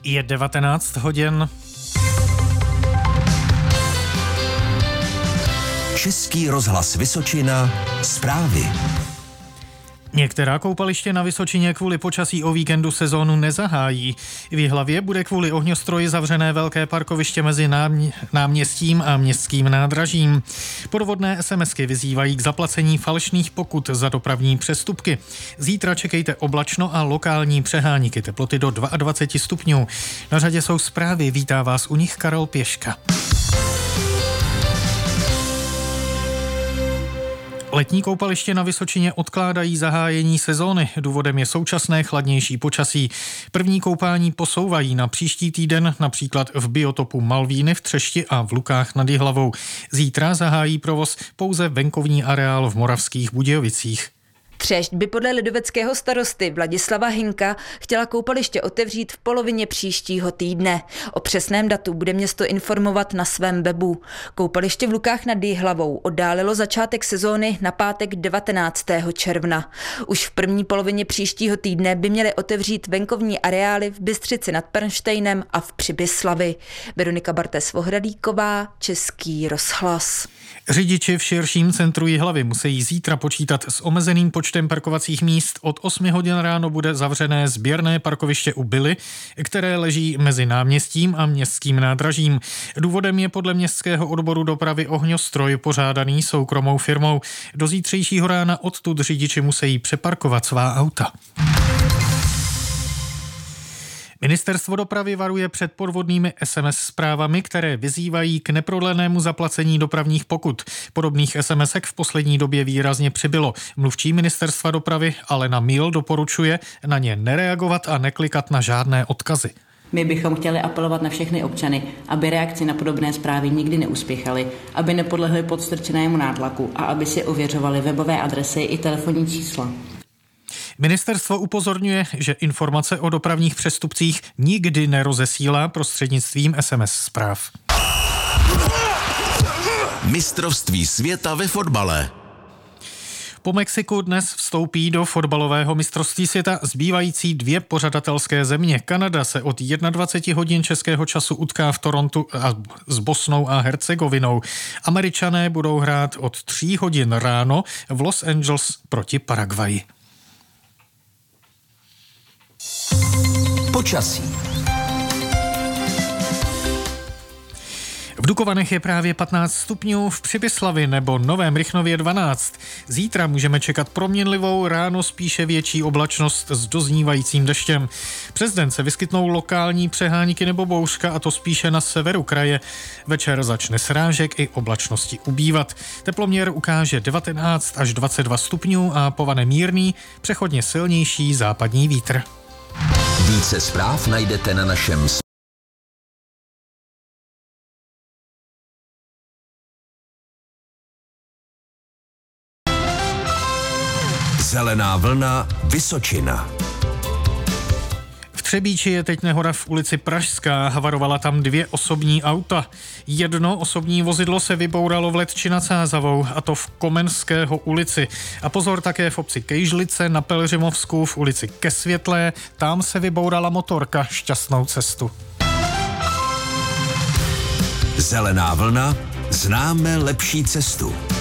Je 19 hodin. Český rozhlas Vysočina, zprávy. Některá koupaliště na Vysočině kvůli počasí o víkendu sezónu nezahájí. V Jihlavě bude kvůli ohňostroji zavřené velké parkoviště mezi náměstím a městským nádražím. Podvodné SMSky vyzývají k zaplacení falešných pokut za dopravní přestupky. Zítra čekejte oblačno a lokální přeháníky, teploty do 22 stupňů. Na řadě jsou zprávy, vítá vás u nich Karel Pěška. Letní koupaliště na Vysočině odkládají zahájení sezóny. Důvodem je současné chladnější počasí. První koupání posouvají na příští týden, například v biotopu Malvíny v Třešti a v Lukách nad Jihlavou. Zítra zahájí provoz pouze venkovní areál v Moravských Budějovicích. Třešť by podle lidoveckého starosty Vladislava Hynka chtěla koupaliště otevřít v polovině příštího týdne. O přesném datu bude město informovat na svém webu. Koupaliště v Lukách nad Jihlavou oddálilo začátek sezóny na pátek 19. června. Už v první polovině příštího týdne by měly otevřít venkovní areály v Bystřici nad Pernštejnem a v Přibyslavi. Veronika Bartes-Vohradíková, Český rozhlas. Řidiči v širším centru Jihlavy musí zítra počítat s omezeným počtem parkovacích míst. Od 8 hodin ráno bude zavřené sběrné parkoviště u Bily, které leží mezi náměstím a městským nádražím. Důvodem je podle městského odboru dopravy ohňostroj pořádaný soukromou firmou. Do zítřejšího rána odtud řidiči musí přeparkovat svá auta. Ministerstvo dopravy varuje před podvodnými SMS zprávami, které vyzývají k neprodlenému zaplacení dopravních pokut. Podobných SMSek v poslední době výrazně přibylo. Mluvčí Ministerstva dopravy Alena Míl doporučuje na ně nereagovat a neklikat na žádné odkazy. My bychom chtěli apelovat na všechny občany, aby reakci na podobné zprávy nikdy neuspěchaly, aby nepodlehli podstrčenému nátlaku a aby si ověřovali webové adresy i telefonní čísla. Ministerstvo upozorňuje, že informace o dopravních přestupcích nikdy nerozesílá prostřednictvím SMS zpráv. Mistrovství světa ve fotbale. Po Mexiku dnes vstoupí do fotbalového mistrovství světa zbývající 2 pořadatelské země. Kanada se od 21 hodin českého času utká v Torontu s Bosnou a Hercegovinou. Američané budou hrát od 3 hodin ráno v Los Angeles proti Paraguayi. Počasí. V Dukovanech je právě 15 stupňů, v Přibyslavi nebo Novém Rychnově 12. Zítra můžeme čekat proměnlivou, ráno spíše větší oblačnost s doznívajícím deštěm. Přes den se vyskytnou lokální přeháníky nebo bouřka, a to spíše na severu kraje. Večer začne srážek i oblačnosti ubývat. Teploměr ukáže 19 až 22 stupňů a povane mírný, přechodně silnější západní vítr. Více zpráv najdete na našem Zelená vlna Vysočina. V Třebíči je teď nehoda v ulici Pražská, havarovala tam 2 osobní auta. Jedno osobní vozidlo se vybouralo v Letči nad Sázavou, a to v Komenského ulici. A pozor také v obci Kejžlice na Pelřimovsku v ulici Ke Světlé, tam se vybourala motorka, šťastnou cestu. Zelená vlna, známe lepší cestu.